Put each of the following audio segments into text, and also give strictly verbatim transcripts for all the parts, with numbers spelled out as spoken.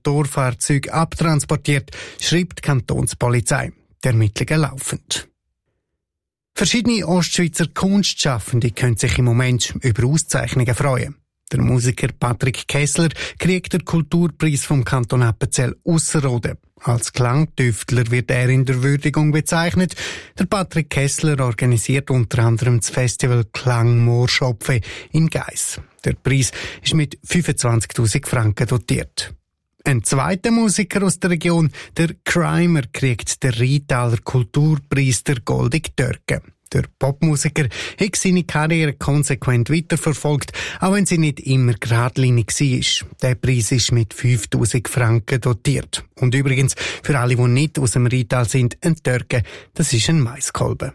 Motorfahrzeuge abtransportiert, schreibt die Kantonspolizei. Die Ermittlungen laufen. Verschiedene Ostschweizer Kunstschaffende können sich im Moment über Auszeichnungen freuen. Der Musiker Patrick Kessler kriegt den Kulturpreis vom Kanton Appenzell Ausserrhoden. Als Klangtüftler wird er in der Würdigung bezeichnet. Der Patrick Kessler organisiert unter anderem das Festival Klang Moorschopfe in Geiss. Der Preis ist mit fünfundzwanzigtausend Franken dotiert. Ein zweiter Musiker aus der Region, der Crimer, kriegt den Rheintaler Kulturpreis der Goldig Türke. Der Popmusiker hat seine Karriere konsequent weiterverfolgt, auch wenn sie nicht immer geradlinig war. Der Preis ist mit fünftausend Franken dotiert. Und übrigens, für alle, die nicht aus dem Rheintal sind, ein Türke, das ist ein Maiskolben.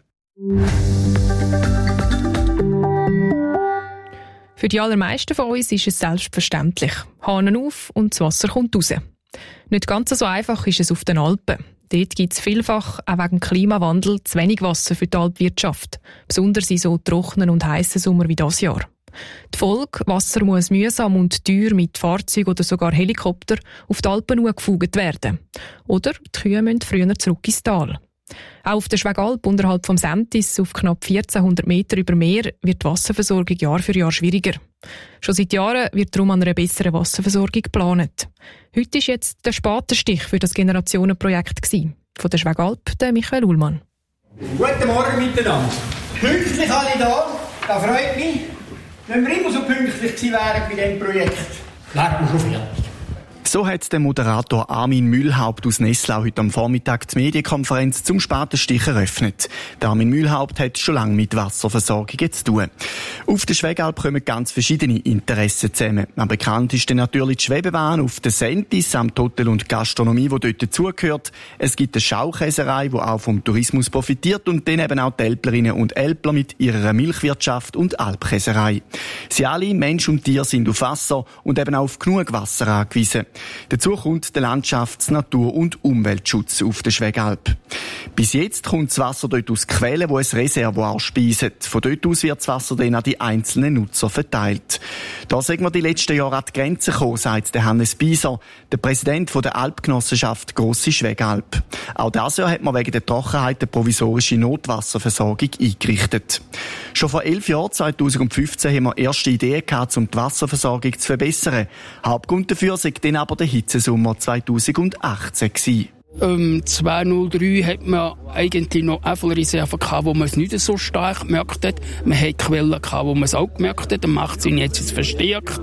Für die allermeisten von uns ist es selbstverständlich. Hahn auf und das Wasser kommt raus. Nicht ganz so einfach ist es auf den Alpen. Dort gibt es vielfach, auch wegen Klimawandel, zu wenig Wasser für die Alpwirtschaft. Besonders in so trockenen und heissen Sommer wie dieses Jahr. Die Folge: Wasser muss mühsam und teuer mit Fahrzeugen oder sogar Helikopter auf die Alpen gefugt werden. Oder die Kühe müssen früher zurück ins Tal. Auch auf der Schwegalp unterhalb vom Sentis auf knapp vierzehnhundert Meter über Meer wird die Wasserversorgung Jahr für Jahr schwieriger. Schon seit Jahren wird darum an einer besseren Wasserversorgung geplant. Heute war jetzt der Spatenstich für das Generationenprojekt gewesen. Von der Schwegalp, der Michael Ullmann. Guten Morgen miteinander. Pünktlich alle da, das freut mich. Wenn wir immer so pünktlich gewesen wären bei diesem Projekt, wären wir schon fertig. So hat der Moderator Armin Mühlhaupt aus Nesslau heute am Vormittag die Medienkonferenz zum Spatenstich eröffnet. Der Armin Mühlhaupt hat schon lange mit Wasserversorgung zu tun. Auf der Schwegalp kommen ganz verschiedene Interessen zusammen. Am bekanntesten natürlich die Schwebebahn auf der Sentis, samt Hotel und Gastronomie, die dort dazugehört. Es gibt eine Schaukäserei, die auch vom Tourismus profitiert, und dann eben auch die Älplerinnen und Älpler mit ihrer Milchwirtschaft und Alpkäserei. Sie alle, Mensch und Tier, sind auf Wasser und eben auch auf genug Wasser angewiesen. Dazu kommt der Landschafts-, Natur- und Umweltschutz auf der Schwegalp. Bis jetzt kommt das Wasser dort aus Quellen, die ein Reservoir speisen. Von dort aus wird das Wasser dann an die einzelnen Nutzer verteilt. Da sind wir die letzten Jahre an die Grenze gekommen, sagt der Hannes Bieser, der Präsident der Alpgenossenschaft Grosse Schwegalp. Auch dieses Jahr hat man wegen der Trockenheit eine provisorische Notwasserversorgung eingerichtet. Schon vor elf Jahren, zweitausendfünfzehn, haben wir erste Ideen gehabt, um die Wasserversorgung zu verbessern. Hauptgrund dafür sei dann aber der Hitzesommer zweitausendachtzehn gewesen. Ähm, zweitausenddrei hat man eigentlich noch Reserven gehabt, wo man es nicht so stark gemerkt hat. Man hat Quellen gehabt, wo man es auch gemerkt hat. Dann macht es ihn jetzt verstärkt.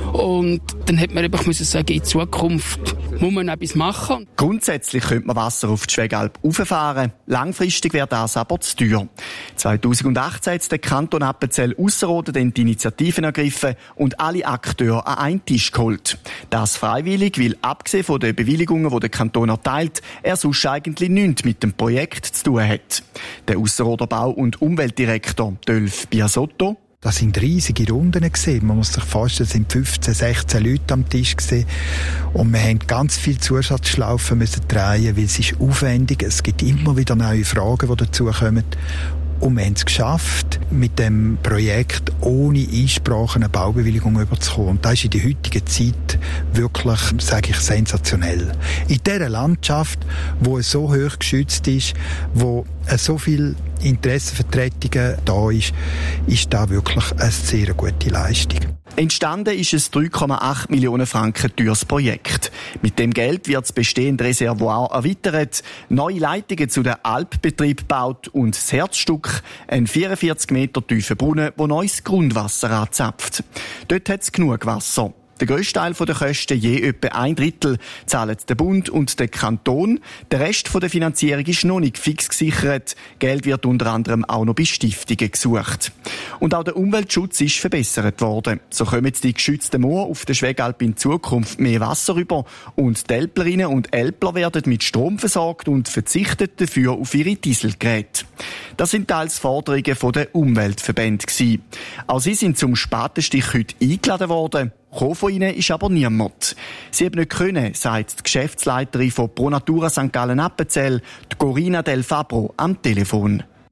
Und dann hat man eben müssen sagen, in Zukunft muss man etwas machen. Grundsätzlich könnte man Wasser auf die Schwegalp rauffahren. Langfristig wäre das aber zu teuer. zweitausendachtzehn hat der Kanton Appenzell Ausserrhoden dann die Initiativen ergriffen und alle Akteure an einen Tisch geholt. Das freiwillig, weil abgesehen von den Bewilligungen, die der Kanton erteilt, er sonst eigentlich nichts mit dem Projekt zu tun hat. Der Ausserrhoder Bau- und Umweltdirektor Dolf Biasotto: Das sind riesige Runden gesehen. Man muss sich vorstellen, es sind fünfzehn, sechzehn Leute am Tisch gesehen. Und wir haben ganz viel Zusatzschlaufen müssen drehen, weil es ist aufwendig. Es gibt immer wieder neue Fragen, die dazukommen. Und wir haben es geschafft, mit dem Projekt ohne Einsprache eine Baubewilligung überzukommen. Und das ist in der heutigen Zeit wirklich, sage ich, sensationell. In dieser Landschaft, wo es so hoch geschützt ist, wo so viel Interessenvertretungen da ist, ist das wirklich eine sehr gute Leistung. Entstanden ist ein drei Komma acht Millionen Franken teures Projekt. Mit dem Geld wird das bestehende Reservoir erweitert, neue Leitungen zu den Alpbetrieb gebaut und das Herzstück, ein vierundvierzig Meter tiefer Brunnen, wo neues Grundwasser anzapft. Dort hat es genug Wasser. Der grösste Teil der Kosten, je etwa ein Drittel, zahlen der Bund und der Kanton. Der Rest der Finanzierung ist noch nicht fix gesichert. Geld wird unter anderem auch noch bei Stiftungen gesucht. Und auch der Umweltschutz ist verbessert worden. So kommen die geschützten Moore auf der Schwegalp in Zukunft mehr Wasser über und die Älplerinnen und Älpler werden mit Strom versorgt und verzichten dafür auf ihre Dieselgeräte. Das sind teils Forderungen der Umweltverbände gewesen. Auch sie sind zum Spatenstich heute eingeladen worden. Gekommen von ihnen ist aber niemand. Sie haben nicht können, sagt die Geschäftsleiterin von Pro Natura Sankt Gallen Appenzell, Corina Del Fabro, am Telefon.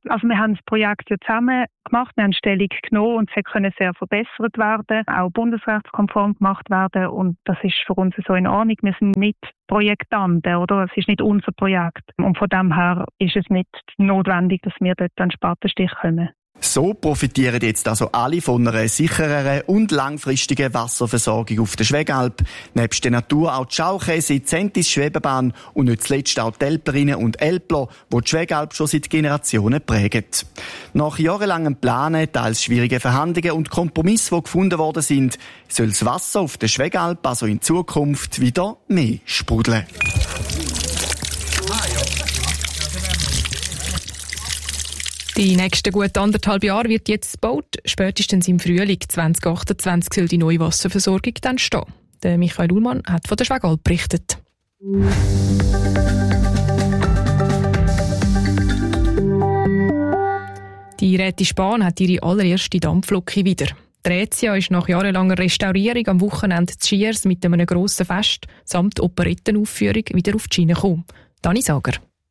Also wir haben das Projekt ja zusammen gemacht, wir haben Stellung genommen und es konnte sehr verbessert werden, auch bundesrechtskonform gemacht werden und das ist für uns so in Ordnung. Wir sind nicht Projektanten, oder? Es ist nicht unser Projekt und von dem her ist es nicht notwendig, dass wir dort an den Spatenstich kommen. So profitieren jetzt also alle von einer sichereren und langfristigen Wasserversorgung auf der Schwegalp. Nebst der Natur auch die Schaukäse, die Zentis Schwebebahn und nicht zuletzt auch die Elplerinnen und Elpler, die die Schwegalp schon seit Generationen prägen. Nach jahrelangem Planen, teils schwierigen Verhandlungen und Kompromissen, die gefunden worden sind, soll das Wasser auf der Schwegalp also in Zukunft wieder mehr sprudeln. Die nächsten gut anderthalb Jahre wird jetzt gebaut. Spätestens im Frühling zwanzig achtundzwanzig soll die neue Wasserversorgung dann stehen. Der Michael Ullmann hat von der Schwegalp berichtet. Die Rhätische Bahn hat ihre allererste Dampflok wieder. Die Rhätia ist nach jahrelanger Restaurierung am Wochenende zu Schiers mit einem grossen Fest samt Operettenaufführung wieder auf die Schiene gekommen. Dani Sager.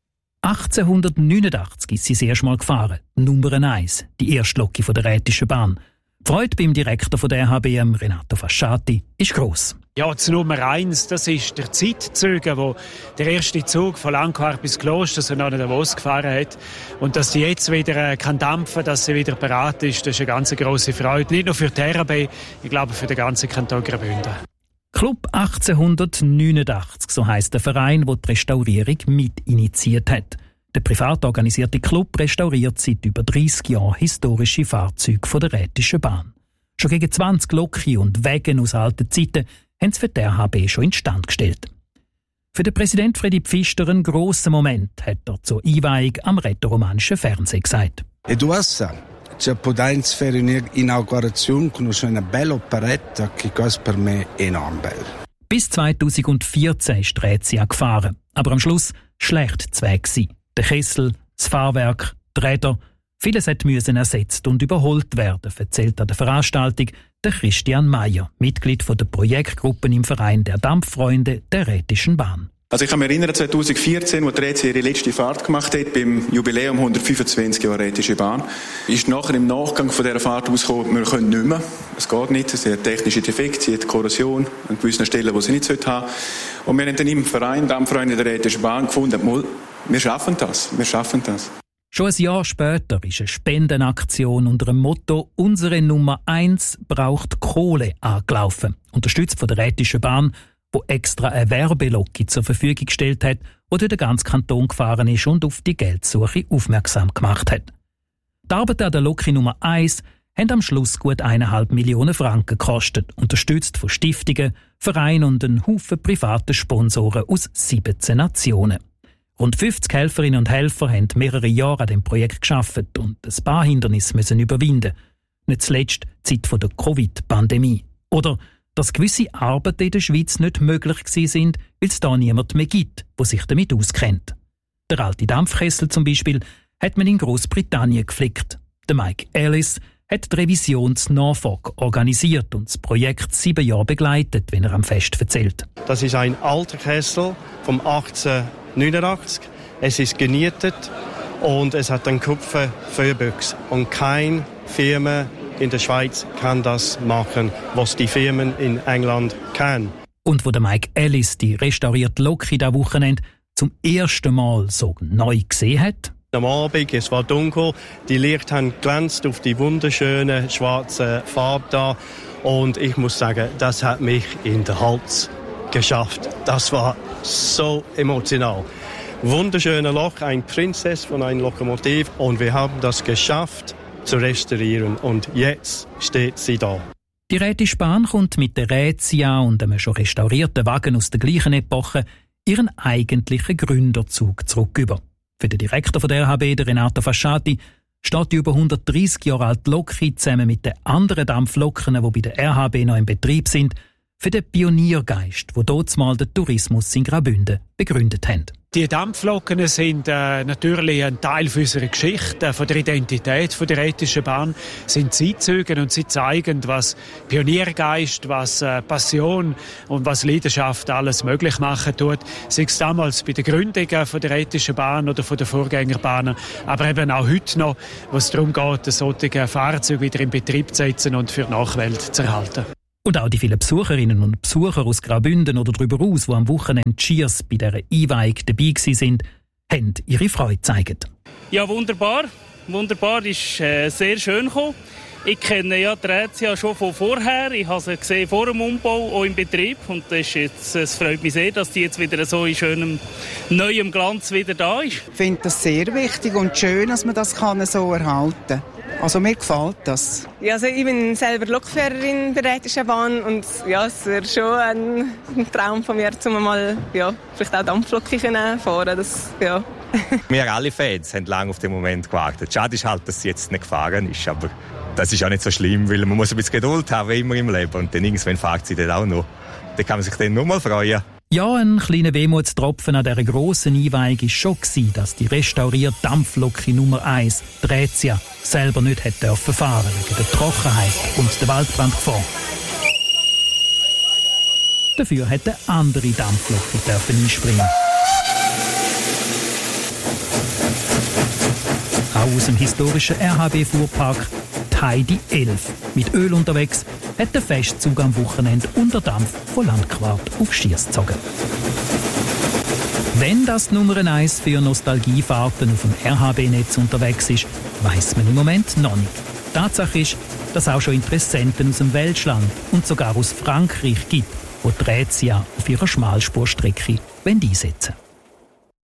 achtzehnhundertneunundachtzig ist sie das erste Mal gefahren. Nummer eins, die erste Lok von der Rhätischen Bahn. Die Freude beim Direktor von der R H B, Renato Fasciati, ist gross. Ja, das Nummer eins, das ist der Zeitzeuge, wo der erste Zug von Langquart bis Kloster so nach Davos gefahren hat. Und dass sie jetzt wieder äh, kann dampfen, dass sie wieder bereit ist, das ist eine ganz grosse Freude. Nicht nur für die R H B, ich glaube für den ganzen Kanton Graubünden. Club achtzehnhundertneunundachtzig, so heisst der Verein, der die Restaurierung mitinitiiert hat. Der privat organisierte Club restauriert seit über dreissig Jahren historische Fahrzeuge von der Rhätischen Bahn. Schon gegen zwanzig Loki und Wägen aus alten Zeiten haben sie für die R H B schon instand gestellt. Für den Präsident Freddy Pfister einen grossen Moment, hat er zur Einweihung am rätoromanischen Fernsehen gesagt. Eduassa, c'è potenza fare un'inaugurazione con una bella operetta che questo per me è enorm bello. Bis zweitausendvierzehn ist die Rhätia gefahren, aber am Schluss schlecht zu Weg gewesen. Der Kessel, das Fahrwerk, die Räder, vieles musste ersetzt und überholt werden, erzählt an der Veranstaltung der Christian Meyer, Mitglied der Projektgruppen im Verein der Dampffreunde der Rhätischen Bahn. Also ich kann mich erinnern, zweitausendvierzehn, als die Rhätia ihre letzte Fahrt gemacht hat, beim Jubiläum hundertfünfundzwanzig Jahre Rhätische Bahn, ist nachher im Nachgang von dieser Fahrt rausgekommen, wir können nicht mehr. Es geht nicht, es hat technische Defekte, sie hat Korrosion an gewissen Stellen, wo sie nicht haben sollte. Und wir haben dann im Verein Dampffreunde der Rhätischen Bahn gefunden, wir schaffen das, wir schaffen das. Schon ein Jahr später ist eine Spendenaktion unter dem Motto «Unsere Nummer eins braucht Kohle» angelaufen, unterstützt von der Rhätischen Bahn, wo extra eine Werbelocke zur Verfügung gestellt hat, die durch den ganzen Kanton gefahren ist und auf die Geldsuche aufmerksam gemacht hat. Die Arbeit an der Locke Nummer eins haben am Schluss gut eineinhalb Millionen Franken gekostet, unterstützt von Stiftungen, Vereinen und einem Haufen privaten Sponsoren aus siebzehn Nationen. Rund fünfzig Helferinnen und Helfer haben mehrere Jahre an dem Projekt gearbeitet und ein paar Hindernisse müssen überwinden. Nicht zuletzt die Zeit der Covid-Pandemie. Oder dass gewisse Arbeiten in der Schweiz nicht möglich gewesen sind, weil es da niemand mehr gibt, der sich damit auskennt. Der alte Dampfkessel zum Beispiel hat man in Großbritannien geflickt. Der Mike Ellis hat die Revisionsnachfolge organisiert und das Projekt sieben Jahre begleitet, wenn er am Fest erzählt. Das ist ein alter Kessel vom achtzehnhundertneunundachtzig. Es ist genietet und es hat einen Kupferfüllbüchs. Und keine Firma in der Schweiz kann das machen, was die Firmen in England können. Und wo der Mike Ellis die restaurierte Lok in diesem Wochenende zum ersten Mal so neu gesehen hat. Am Abend, es war dunkel, die Lichter haben glänzt auf die wunderschöne schwarze Farbe da. Und ich muss sagen, das hat mich in den Hals geschafft. Das war so emotional. Wunderschöne Lok, ein Prinzess von einem Lokomotiv. Und wir haben das geschafft zu restaurieren. Und jetzt steht sie da. Die Rhätische Bahn kommt mit der Rhätia und einem schon restaurierten Wagen aus der gleichen Epoche ihren eigentlichen Gründerzug zurück über. Für den Direktor von der R H B, der Renato Fasciati, steht die über hundertdreissig Jahre alte Lok zusammen mit den anderen Dampfloken, die bei der R H B noch im Betrieb sind, für den Pioniergeist, wo dort mal den Tourismus in Graubünden begründet haben. Die Dampfloken sind äh, natürlich ein Teil unserer Geschichte, äh, von der Identität von der Rätischen Bahn, sind Zeitzeugen und sie zeigen, was Pioniergeist, was äh, Passion und was Leidenschaft alles möglich machen tut. Sei es damals bei der Gründung äh, von der Rätischen Bahn oder von der Vorgängerbahnen, aber eben auch heute noch, wo es darum geht, solche Fahrzeuge wieder in Betrieb zu setzen und für die Nachwelt zu erhalten. Und auch die vielen Besucherinnen und Besucher aus Graubünden oder darüber aus, die am Wochenende Cheers bei dieser Einweihung dabei waren, haben ihre Freude gezeigt. Ja, wunderbar. Wunderbar, ist äh, sehr schön gekommen. Ich kenne ja die Rätsia schon von vorher. Ich habe sie gesehen vor dem Umbau, auch im Betrieb. Und das ist jetzt, es freut mich sehr, dass die jetzt wieder so in schönem, neuem Glanz wieder da ist. Ich finde das sehr wichtig und schön, dass man das kann so erhalten kann. Also mir gefällt das. Ja, also ich bin selber Lokführerin bei der Rätischen Bahn und ja, es wäre schon ein, ein Traum von mir, um mal ja, vielleicht auch Dampflok fahren. Das, ja. Wir alle Fans haben lange auf den Moment gewartet. Schade ist halt, dass sie jetzt nicht gefahren ist, aber das ist auch nicht so schlimm, weil man muss ein bisschen Geduld haben, wie immer im Leben. Und dann irgendwann fährt sie dann auch noch. Dann kann man sich dann nur mal freuen. Ja, ein kleiner Wehmutstropfen an dieser grossen Einweihung war schon, dass die restaurierte Dampflok Nummer eins, die Rätsia, selber nicht hätte dürfen fahren wegen der Trockenheit und der Waldbrandgefahr. Dafür hätte andere Dampfloken dürfen einspringen. Auch aus dem historischen R H B-Fuhrpark die Heidi elf. Mit Öl unterwegs hat der Festzug am Wochenende unter Dampf von Landquart auf Schiers gezogen. Wenn das Nummer eins für Nostalgiefahrten auf dem R H B-Netz unterwegs ist, weiss man im Moment noch nicht. Tatsache ist, dass es auch schon Interessenten aus dem Welschland und sogar aus Frankreich gibt, die die Rätsia auf ihrer Schmalspurstrecke einsetzen wollen.